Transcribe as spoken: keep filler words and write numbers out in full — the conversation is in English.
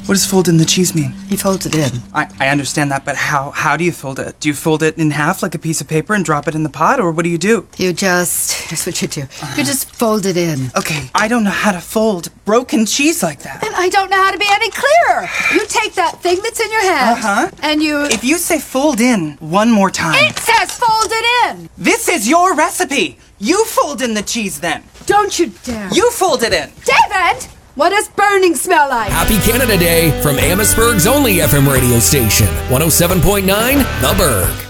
What does fold in the cheese mean? He folds it in. I, I understand that, but how how do you fold it? Do you fold it in half like a piece of paper and drop it in the pot, or what do you do? You just, here's what you do. You just fold it in. Okay, I don't know how to fold broken cheese like that. And I don't know how to be any clearer. You take that thing that's in your hand, Uh-huh. and you... If you say fold in one more time... It says fold it in! This is your recipe! You fold in the cheese then! Don't you dare! You fold it in! David! What does burning smell like? Happy Canada Day from Amherstburg's only F M radio station, one oh seven point nine The Berg.